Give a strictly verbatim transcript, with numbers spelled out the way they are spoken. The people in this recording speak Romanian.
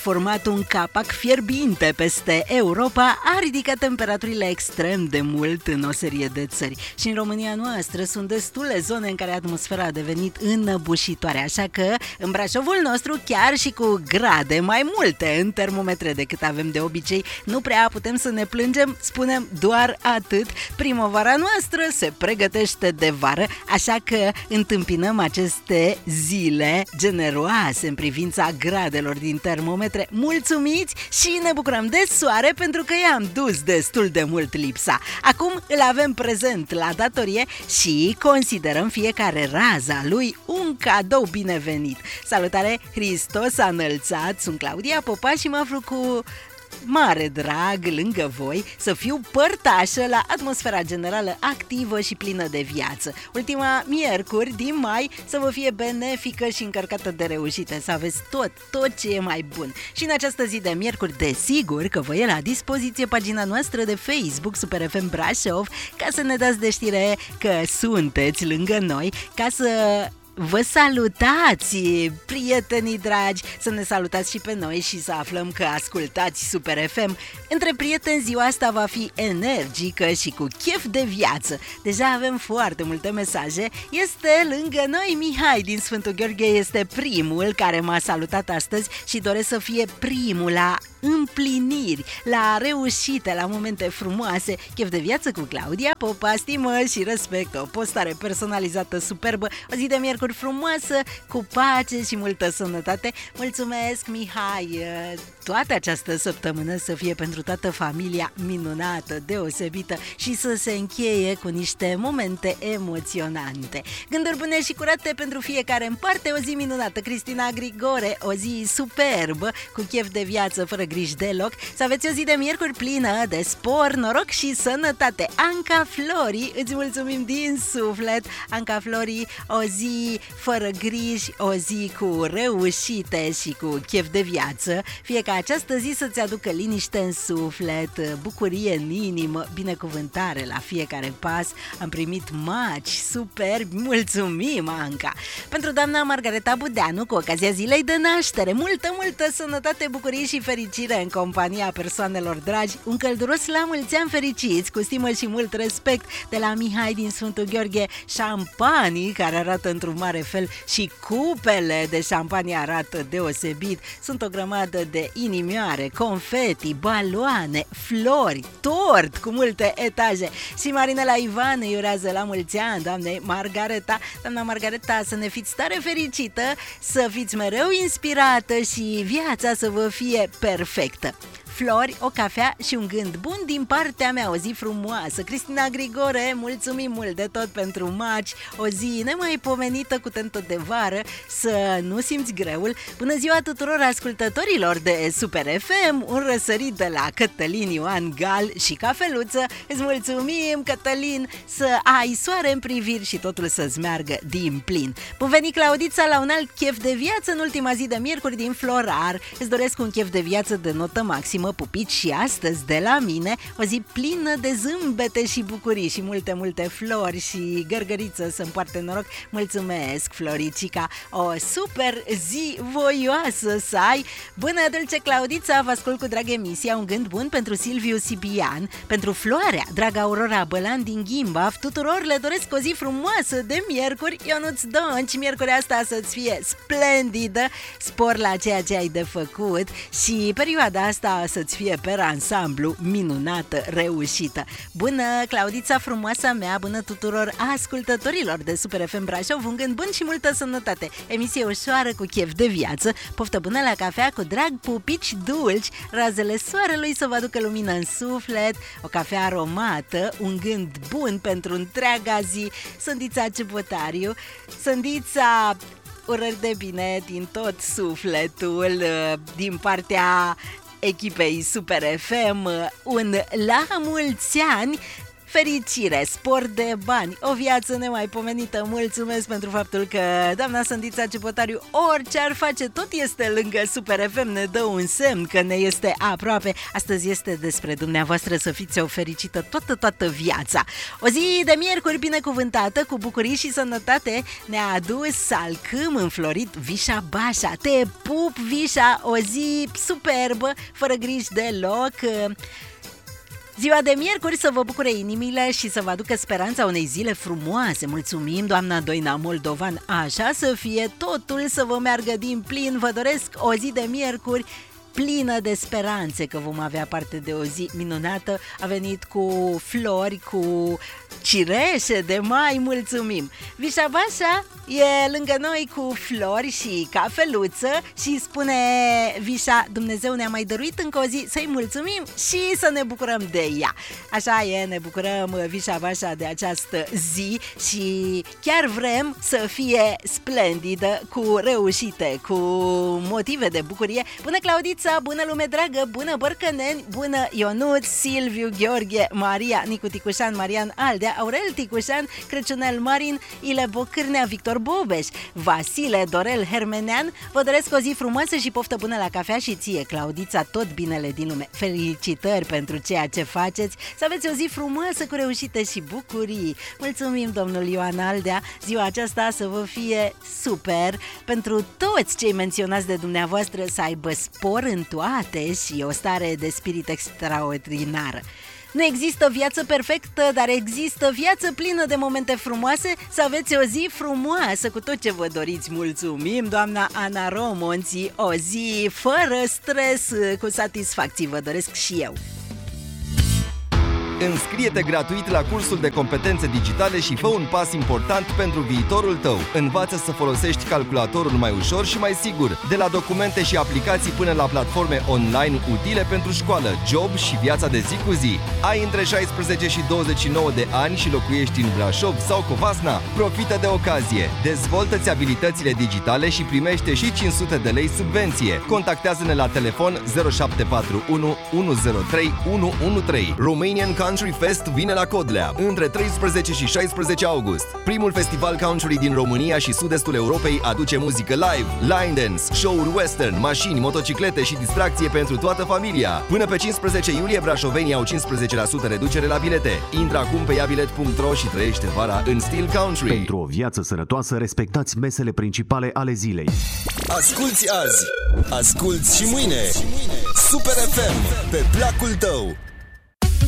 format un capac fierbinte peste Europa, a ridicat temperaturile extrem de mult în o serie de țări. Și în România noastră sunt destule zone în care atmosfera a devenit înăbușitoare, așa că în Brașovul nostru, chiar și cu grade mai multe în termometre decât avem de obicei, nu prea putem să ne plângem, spunem doar atât. Primăvara noastră se pregătește de vară, așa că întâmpinăm aceste zile generoase în privința gradelor din termometre, mulțumiți și ne bucurăm de soare pentru că i-am dus destul de mult lipsa. Acum îl avem prezent la datorie și considerăm fiecare raza lui un cadou binevenit. Salutare, Hristos a înălțat, sunt Claudia Popa și mă aflu cu mare drag lângă voi să fiu părtașă la atmosfera generală activă și plină de viață. Ultima miercuri din mai să vă fie benefică și încărcată de reușite, să aveți tot, tot ce e mai bun. Și în această zi de miercuri, desigur că vă e la dispoziție pagina noastră de Facebook Super F M Brașov, ca să ne dați de știre că sunteți lângă noi, ca să vă salutați, prietenii dragi, să ne salutați și pe noi și să aflăm că ascultați Super F M. Între prieteni ziua asta va fi energică și cu chef de viață. Deja avem foarte multe mesaje. Este lângă noi Mihai din Sfântul Gheorghe, este primul care m-a salutat astăzi și doresc să fie primul la împliniri, la reușite, la momente frumoase. Chef de viață cu Claudia Popa, stimă și respect, o postare personalizată superbă, o zi de miercuri frumoasă, cu pace și multă sănătate. Mulțumesc, Mihai! Toată această săptămână să fie pentru toată familia minunată, deosebită și să se încheie cu niște momente emoționante. Gânduri bune și curate pentru fiecare în parte, o zi minunată. Cristina Grigore, o zi superbă, cu chef de viață, fără griji deloc. Să aveți o zi de miercuri plină de spor, noroc și sănătate. Anca Flori, îți mulțumim din suflet. Anca Flori, o zi fără griji, o zi cu reușite și cu chef de viață. Fie ca această zi să-ți aducă liniște în suflet, bucurie în inimă, binecuvântare la fiecare pas. Am primit maci superbi, mulțumim, Anca! Pentru doamna Margareta Budeanu, cu ocazia zilei de naștere, multă, multă sănătate, bucurie și fericire în compania persoanelor dragi. Un călduros la mulți ani fericiți, cu stimă și mult respect, de la Mihai din Sfântul Gheorghe. Șampanii care arată într-un mare fel și cupele de șampanie arată deosebit. Sunt o grămadă de inimioare, confeti, baloane, flori, tort cu multe etaje. Și Marinela Ivan îi urează la mulți ani doamnei Margareta. Doamna Margareta, să ne fiți tare fericită, să fiți mereu inspirată și viața să vă fie perfectă. Flori, o cafea și un gând bun din partea mea, o zi frumoasă. Cristina Grigore, mulțumim mult de tot pentru maci, o zi nemaipomenită cu tentă de vară, să nu simți greul. Bună ziua tuturor ascultătorilor de Super F M, un răsărit de la Cătălin Ioan Gal și cafeluță. Îți mulțumim, Cătălin, să ai soare în priviri și totul să-ți meargă din plin. Bun venit, Claudița, la un alt chef de viață în ultima zi de miercuri din Florar. Îți doresc un chef de viață de notă maximă, pupici și astăzi de la mine, o zi plină de zâmbete și bucurii și multe, multe flori și gărgăriță să-mi poarte noroc. Mulțumesc, Floricica, o super zi voioasă să ai. Bună, dulce Claudița, vă ascult cu drag emisia. Un gând bun pentru Silviu Sibian, pentru Floarea, draga Aurora Bălan din Ghimbaf. Tuturor le doresc o zi frumoasă de miercuri. Ionuț Donci, miercurea asta să-ți fie splendidă, spor la ceea ce ai de făcut și perioada asta să-ți fie per ansamblu minunată, reușită. Bună, Claudița frumoasa mea, bună tuturor ascultătorilor de Super F M Brașov, un gând bun și multă sănătate. Emisie ușoară cu chef de viață, poftă bună la cafea cu drag, pupici dulci, razele soarelui să vă aducă lumină în suflet, o cafea aromată, un gând bun pentru întreaga zi. Sândița Ciupotariu, Sândița, urări de bine din tot sufletul, din partea echipei Super F M, un la mulți ani fericire, spor de bani, o viață nemaipomenită. Mulțumesc pentru faptul că doamna Sândița Cepotariu, orice ar face, tot este lângă Super F M, ne dă un semn că ne este aproape. Astăzi este despre dumneavoastră, să fiți o fericită toată, toată viața. O zi de miercuri binecuvântată, cu bucurii și sănătate, ne-a adus salcâm înflorit Vișa Bașa. Te pup, Vișa, o zi superbă, fără griji deloc. Ziua de miercuri să vă bucure inimile și să vă aducă speranța unei zile frumoase. Mulțumim, doamna Doina Moldovan, așa să fie, totul să vă meargă din plin. Vă doresc o zi de miercuri plină de speranțe, că vom avea parte de o zi minunată. A venit cu flori, cu cireșe de mai, mulțumim. Vișa Bașa e lângă noi cu flori și cafeluță și spune Vișa, Dumnezeu ne-a mai dăruit încă o zi, să-i mulțumim și să ne bucurăm de ea. Așa e, ne bucurăm, Vișa Bașa, de această zi și chiar vrem să fie splendidă, cu reușite, cu motive de bucurie. Bună Claudița, bună lume dragă, bună Bărcăneni, bună Ionuț, Silviu, Gheorghe, Maria, Nicu Ticușan, Marian Aldea, Aurel Ticușan, Crăciunel Marin, Ile Bocârnea, Victor Bobeș, Vasile, Dorel Hermenean. Vă doresc o zi frumoasă și poftă bună la cafea și ție, Claudița, tot binele din lume. Felicitări pentru ceea ce faceți, să aveți o zi frumoasă cu reușite și bucurii. Mulțumim, domnul Ioan Aldea, ziua aceasta să vă fie super, pentru toți cei menționați de dumneavoastră să aibă spor în toate și o stare de spirit extraordinară. Nu există viață perfectă, dar există viață plină de momente frumoase. Să aveți o zi frumoasă cu tot ce vă doriți. Mulțumim, doamna Ana Romonții, o zi fără stres, cu satisfacții vă doresc și eu. Înscrie-te gratuit la cursul de competențe digitale și fă un pas important pentru viitorul tău. Învață să folosești calculatorul mai ușor și mai sigur, de la documente și aplicații până la platforme online utile pentru școală, job și viața de zi cu zi. Ai între șaisprezece și douăzeci și nouă de ani și locuiești în Brașov sau Covasna? Profită de ocazie! Dezvoltă-ți abilitățile digitale și primește și cinci sute de lei subvenție. Contactează-ne la telefon zero șapte patru unu unu zero trei unu unu trei. Romanian Country Fest vine la Codlea între treisprezece și șaisprezece august. Primul festival country din România și sud-estul Europei aduce muzică live, line dance, show-uri western, mașini, motociclete și distracție pentru toată familia. Până pe cincisprezece iulie, brașovenii au cincisprezece la sută reducere la bilete. Intră acum pe iabilet punct ro și trăiește vara în stil country. Pentru o viață sănătoasă, respectați mesele principale ale zilei. Asculți azi, asculți și mâine. Super F M, pe placul tău.